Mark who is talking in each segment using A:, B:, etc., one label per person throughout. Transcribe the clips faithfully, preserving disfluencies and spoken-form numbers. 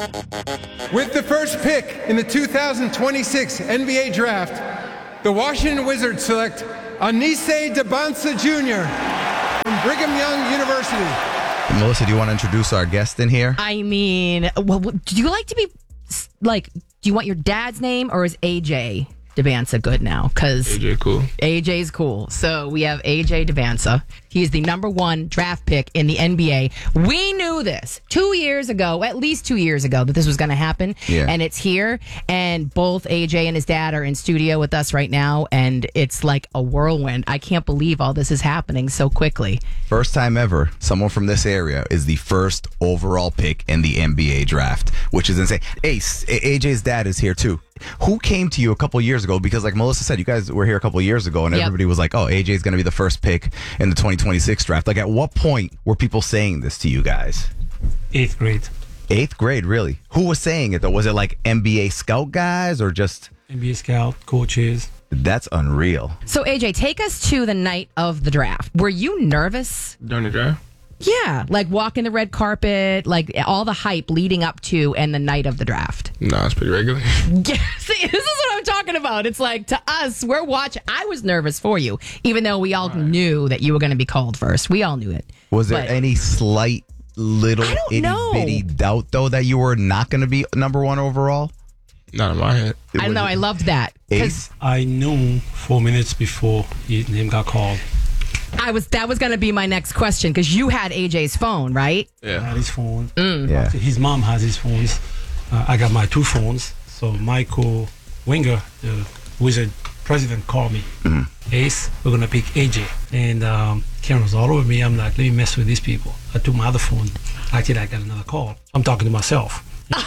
A: With the first pick in the two thousand twenty-six N B A Draft, the Washington Wizards select Anise Dabansa Junior from Brigham Young University.
B: Melissa, do you want to introduce our guest in here?
C: I mean, well, do you like to be, like, do you want your dad's name or is A J Dabansa good now? Because
D: A J cool.
C: A J's cool. So we have A J Dabansa. He is the number one draft pick in the N B A. We knew this two years ago, at least two years ago, that this was going to happen.
B: Yeah.
C: And it's here. And both A J and his dad are in studio with us right now. And it's like a whirlwind. I can't believe all this is happening so quickly.
B: First time ever, someone from this area is the first overall pick in the N B A draft, which is insane. Ace, A J's dad is here too. Who came to you a couple years ago? Because like Melissa said, you guys were here a couple years ago and
C: Yep.
B: everybody was like, oh, A J's going to be the first pick in the twenty twenty-six draft. Like at what point were people saying this to you guys?
E: Eighth grade.
B: Eighth grade, really? Who was saying it though? Was it like N B A scout guys or just...
E: N B A scout, coaches.
B: That's unreal.
C: So, A J, take us to the night of the draft. Were you nervous?
D: During the draft?
C: Yeah, like walking the red carpet, like all the hype leading up to and the night of the draft.
D: Nah, it's pretty regular.
C: Yeah, see, this is what I'm talking about. It's like to us, we're watching. I was nervous for you, even though we all right. knew that you were going to be called first. We all knew it.
B: Was there
C: But
B: any slight little
C: I don't
B: itty
C: know.
B: bitty doubt though that you were not going to be number one overall?
D: Not in my head.
C: I don't know. I loved that because
B: Ace?
E: I knew four minutes before his name got called.
C: I was that was going to be my next question because you had A J's phone, right?
E: I
D: Yeah.
E: had his phone.
B: Yeah.
E: His mom has his phones. Uh, I got my two phones. So Michael Winger, the Wizard president, called me. Ace, we're going to pick A J. And um, Karen was all over me. I'm like, let me mess with these people. I took my other phone. Actually, I got another call. I'm talking to myself.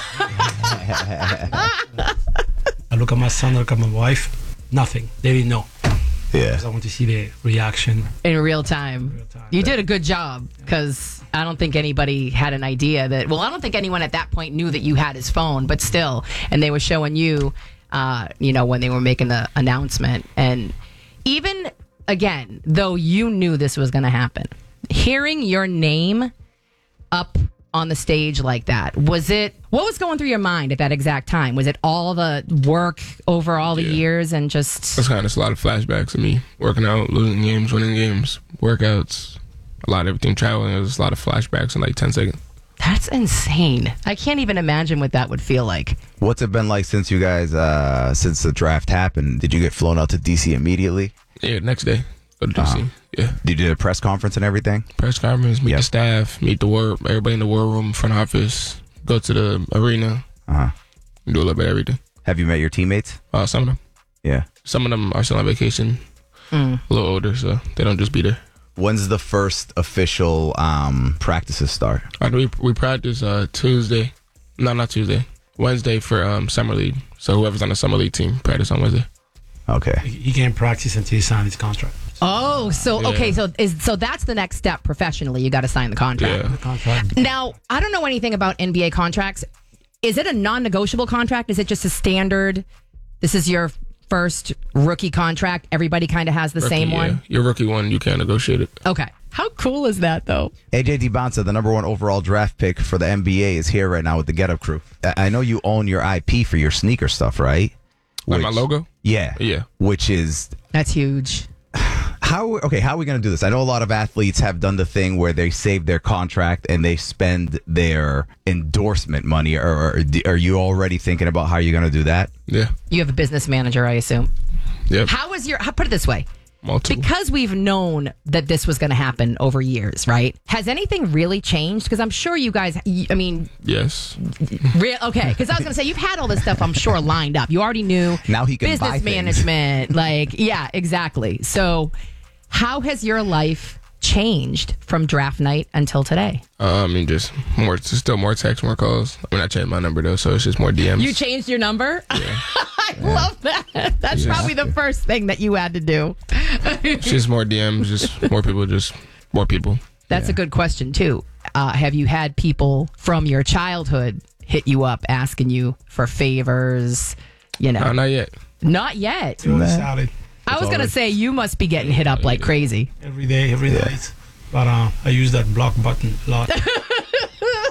E: I look at my son, I look at my wife. Nothing. They didn't know.
B: Yeah.
E: Because I want to see their reaction.
C: In real time.
E: Real time.
C: You did a good job because I don't think anybody had an idea that, well, I don't think anyone at that point knew that you had his phone, but still. And they were showing you, uh, you know, when they were making the announcement. And even, again, though you knew this was going to happen, hearing your name up on the stage like that, was it, what was going through your mind at that exact time? Was it all the work over all the
D: Yeah.
C: years and just...
D: That's kind of a lot of flashbacks of me working out, losing games, winning games, workouts, a lot of everything, traveling. It was a lot of flashbacks in like ten seconds.
C: That's insane. I can't even imagine what that would feel like.
B: What's it been like since you guys, uh, since the draft happened? Did you get flown out to D C immediately?
D: Yeah, next day, go to D C.
B: Uh-huh.
D: Yeah.
B: Did you do a press conference and everything?
D: Press conference, meet
B: Yep.
D: the staff, meet the war, everybody in the war room, front office, go to the arena,
B: Uh-huh.
D: do a little bit of everything.
B: Have you met your teammates?
D: Uh, some of them.
B: Yeah.
D: Some of them are still on vacation,
C: Mm.
D: a little older, so they don't just be there.
B: When's the first official um, practices start?
D: Uh, we we practice uh, Tuesday, no, not Tuesday, Wednesday for um, summer league. So whoever's on the summer league team practice on Wednesday.
B: Okay.
E: He he can't practice until he signs his contract.
C: Oh, so
D: Yeah.
C: okay, so is so that's the next step professionally. You got to sign the contract.
D: Yeah.
E: The contract.
C: Now, I don't know anything about N B A contracts. Is it a non-negotiable contract? Is it just a standard? This is your first rookie contract. Everybody kind of has the
D: Rookie,
C: same
D: yeah.
C: one.
D: Your rookie one, you can't negotiate it.
C: Okay. How cool is that, though?
B: A J Dabansa, the number one overall draft pick for the N B A, is here right now with the Get Up Crew. I I know you own your I P for your sneaker stuff, right?
D: Like my
B: Which-
D: logo?
B: Yeah.
D: Yeah.
B: Which is
C: That's huge.
B: how okay, how are we going to do this? I know a lot of athletes have done the thing where they save their contract and they spend their endorsement money, or, or are you already thinking about how you're going to do that?
D: Yeah.
C: You have a business manager, I assume.
D: Yep.
C: How is your, how, put it this way.
D: Multiple.
C: Because we've known that this was going to happen over years, right? Has anything really changed? Because I'm sure you guys, I mean,
D: Yes.
C: real, okay. Because I was going to say, you've had all this stuff, I'm sure, lined up. You already knew
B: Now he can
C: business
B: buy things.
C: management. Like, yeah, exactly. So, how has your life changed from draft night until today?
D: Uh, I mean, just more, just still more texts, more calls. I mean, I changed my number though, so it's just more D Ms.
C: You changed your number? I love that. That's
D: Yeah.
C: probably the first thing that you had to do.
D: It's just more D Ms, just more people, just more people.
C: That's a good question, too. Uh, have you had people from your childhood hit you up asking you for favors? You know,
D: Uh, not yet.
C: not yet.
E: It already started
C: I was going to say you must be getting hit up like crazy.
E: every day, every night. But uh, I use that block button a lot.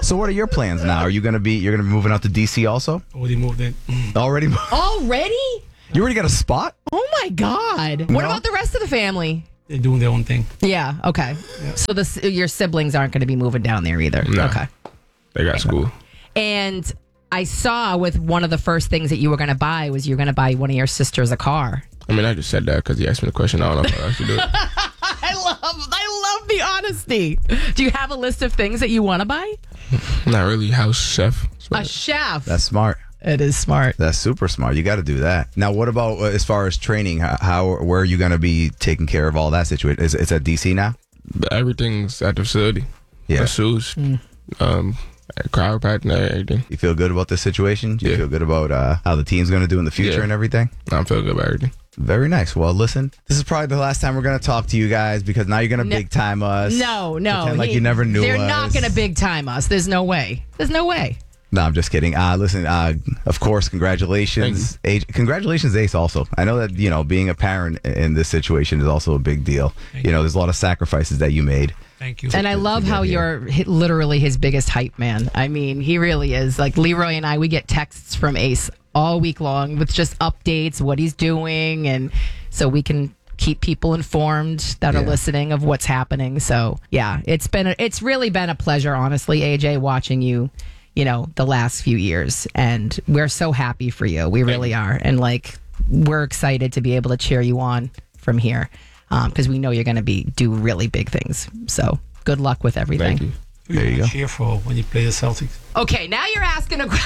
B: So what are your plans now? Are you gonna be you're gonna be moving out to D C also?
E: Already moved in.
B: Already? mo-
C: Already?
B: You already got a spot?
C: Oh my God! What
B: No?
C: about the rest of the family?
E: They're doing their own thing.
C: Yeah. Okay. So the s- your siblings aren't going to be moving down there either.
D: No.
C: Okay.
D: They got school.
C: And I saw with one of the first things that you were going to buy was you're going to buy one of your sisters a car.
D: I mean, I just said that because he asked me the question. I don't know if I actually do it.
C: I love I love the honesty. Do you have a list of things that you want to buy?
D: Not really house chef.
C: A chef.
B: That's smart.
C: It is smart.
B: That's super smart. You got to do that. Now, what about uh, as far as training? How, how where are you going to be taking care of all that situation? Is it's at D C now?
D: But everything's at the facility.
B: Yeah.
D: Masseuse, um, chiropractic, everything.
B: You feel good about this situation? Do you
D: Yeah.
B: feel good about uh, how the team's going to do in the future
D: Yeah.
B: and everything?
D: I'm feeling good about everything.
B: Very nice. Well, listen, this is probably the last time we're going to talk to you guys because now you're going to
C: No.
B: big time us.
C: No, no.
B: Pretend like
C: he-
B: you never knew
C: They're
B: us.
C: not going to big time us. There's no way. There's no way.
B: No, I'm just kidding. Uh, listen, uh, of course, congratulations. Ace, congratulations, Ace, also. I know that, you know, being a parent in this situation is also a big deal.
E: Thank
B: You know,
E: you.
B: there's a lot of sacrifices that you made.
E: Thank you.
C: And I love
B: to
C: how
B: get
C: you're hi- literally his biggest hype man. I mean, he really is. Like Leroy and I, we get texts from Ace all week long with just updates, what he's doing, and so we can keep people informed that are
B: Yeah.
C: listening of what's happening. So yeah, it's been a, it's really been a pleasure, honestly, A J, watching you, you know, the last few years, and we're so happy for you. We really are, and like we're excited to be able to cheer you on from here because we know you're going to be do really big things. So good luck with everything.
D: Thank you.
E: Who
B: There you
E: wanna
B: go.
E: cheer for when you play the Celtics?
C: Okay, now you're asking a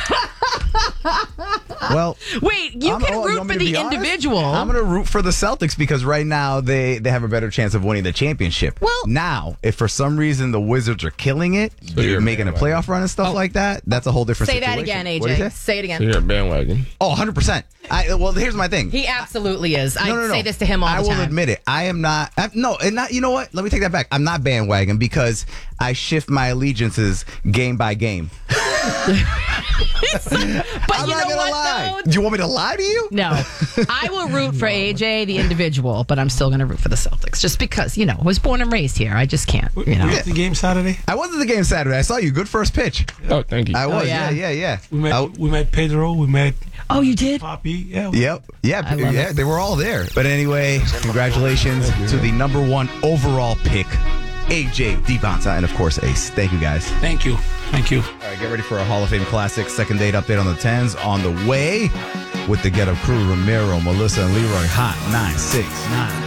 B: Well,
C: wait. You
B: I'm-
C: can
B: oh, you
C: root
B: want me
C: for
B: to
C: the
B: be honest?
C: individual.
B: I'm going to root for the Celtics because right now they, they have a better chance of winning the championship.
C: Well-
B: now, if for some reason the Wizards are killing it,
D: So
B: you're
D: you're
B: making a
D: bandwagon.
B: playoff run and stuff like that, that's a whole different
C: Say
B: situation.
C: that again, A
B: What'd you
C: J.
B: say?
C: Say it
D: So
C: again.
D: you're a bandwagon.
B: Oh, one hundred percent. I, well, here's my thing.
C: He absolutely is. I
B: No, no, no.
C: say this to him all
B: I
C: the
B: will
C: time.
B: admit it. I am not. I, no, and not. You know what? Let me take that back. I'm not bandwagon because I shift my allegiances game by game.
C: But
B: I'm
C: you
B: not
C: know
B: gonna
C: what,
B: lie.
C: though?
B: Do you want me to lie to you?
C: No, I will root for A J, the individual, but I'm still going to root for the Celtics just because, you know, I was born and raised here. I just can't,
E: We,
C: you know.
E: we at the game Saturday.
B: I was at the game Saturday. I saw you. Good first pitch.
D: Oh, thank you.
B: I was.
C: yeah.
B: yeah, yeah, yeah.
E: We met.
B: I-
E: we met Pedro. We met
C: Oh, you did?
E: Poppy. Yeah. we-
B: Yep. Yeah.
C: I love
B: Yeah.
C: it.
B: They were all there. But anyway, congratulations to the number one overall pick, A J Dibonsa, and of course Ace. Thank you guys.
E: Thank you. Thank you.
B: All right, get ready for a Hall of Fame Classic second date update on the tens on the way with the Get Up crew, Ramiro, Melissa, and Leroy. Hot nine six nine.